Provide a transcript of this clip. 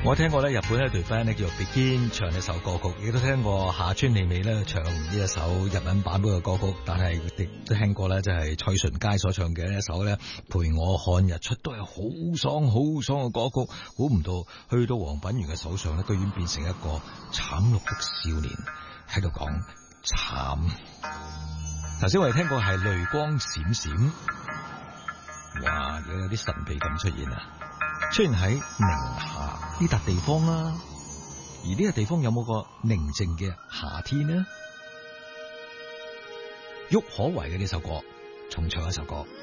我聽過咧，日本一隊 band 咧叫做 Begin 唱一首歌曲，亦都聽過下村里美咧唱呢一首日文版本嘅歌曲，但係亦都聽過咧，就係蔡淳佳所唱嘅一首咧陪我看日出，都係好爽嘅歌曲。估唔到去到黃品源嘅手上咧，居然變成一個慘綠的少年喺度講慘。頭先我哋聽過係淚光閃閃，哇！有啲神秘感出現啊！出現喺寧夏呢笪地方啦，而呢個地方有冇個寧靜嘅夏天呢？郁可唯嘅呢首歌，重唱一首歌。